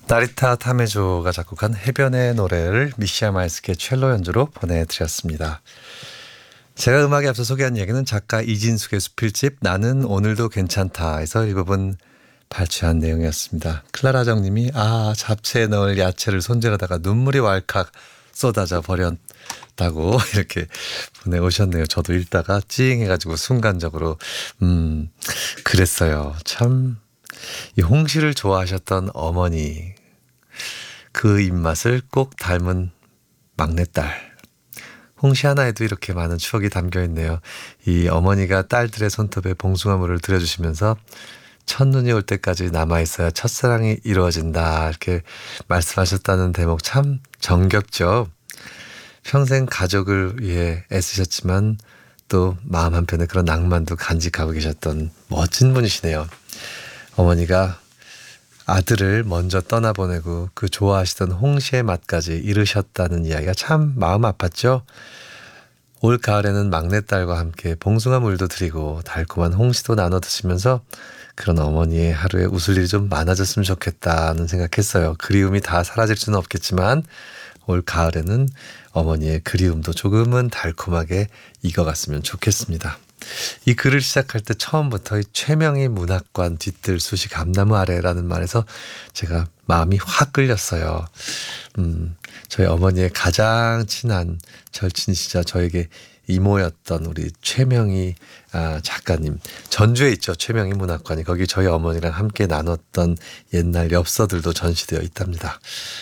나리타 타메조가 작곡한 해변의 노래를 미시아 마이스키의 첼로 연주로 보내드렸습니다. 제가 음악에 앞서 소개한 얘기는 작가 이진숙의 수필집 나는 오늘도 괜찮다에서 일부분 발췌한 내용이었습니다. 클라라정 님이 잡채에 넣을 야채를 손질하다가 눈물이 왈칵 쏟아져 버렸다고 이렇게 보내오셨네요. 저도 읽다가 찡해가지고 순간적으로 그랬어요. 참 이 홍시를 좋아하셨던 어머니, 그 입맛을 꼭 닮은 막내딸. 홍시 하나에도 이렇게 많은 추억이 담겨 있네요. 이 어머니가 딸들의 손톱에 봉숭아물을 들여주시면서 첫눈이 올 때까지 남아있어야 첫사랑이 이루어진다 이렇게 말씀하셨다는 대목 참 정겹죠. 평생 가족을 위해 애쓰셨지만 또 마음 한편에 그런 낭만도 간직하고 계셨던 멋진 분이시네요. 어머니가 아들을 먼저 떠나보내고 그 좋아하시던 홍시의 맛까지 잃으셨다는 이야기가 참 마음 아팠죠. 올 가을에는 막내딸과 함께 봉숭아 물도 드리고 달콤한 홍시도 나눠 드시면서 그런 어머니의 하루에 웃을 일이 좀 많아졌으면 좋겠다는 생각했어요. 그리움이 다 사라질 수는 없겠지만 올 가을에는 어머니의 그리움도 조금은 달콤하게 익어갔으면 좋겠습니다. 이 글을 시작할 때 처음부터 이 최명희 문학관 뒤뜰 수시 감나무 아래라는 말에서 제가 마음이 확 끌렸어요. 저희 어머니의 가장 친한 절친이시자 저에게 이모였던 우리 최명희 작가님. 전주에 있죠. 최명희 문학관이. 거기 저희 어머니랑 함께 나눴던 옛날 엽서들도 전시되어 있답니다.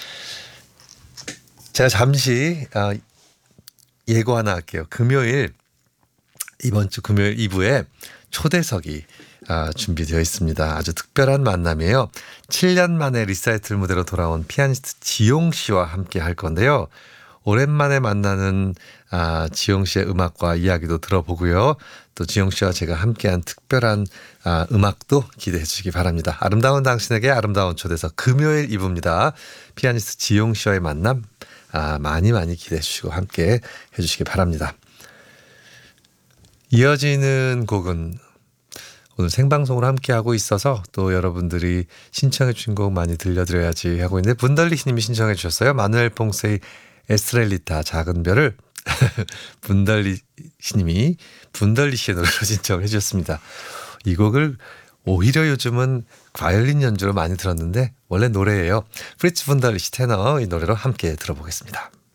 제가 잠시 예고 하나 할게요. 이번 주 금요일 2부에 초대석이 준비되어 있습니다. 아주 특별한 만남이에요. 7년 만에 리사이틀 무대로 돌아온 피아니스트 지용 씨와 함께 할 건데요. 오랜만에 만나는 지용 씨의 음악과 이야기도 들어보고요. 또 지용 씨와 제가 함께한 특별한 음악도 기대해 주시기 바랍니다. 아름다운 당신에게 아름다운 초대석 금요일 2부입니다. 피아니스트 지용 씨와의 만남 많이 기대해 주시고 함께 해주시기 바랍니다. 이어지는 곡은 오늘 생방송으로 함께하고 있어서 또 여러분들이 신청해 주신 곡 많이 들려드려야지 하고 있는데 분덜리 씨님이 신청해 주셨어요. 마누엘 퐁세의 에스트렐리타 작은 별을 분덜리 씨님이 분덜리 씨의 노래로 신청해 주셨습니다. 이 곡을 오히려 요즘은 바이올린 연주로 많이 들었는데 원래 노래예요. 프리츠 분덜리 씨 테너 이 노래로 함께 들어보겠습니다.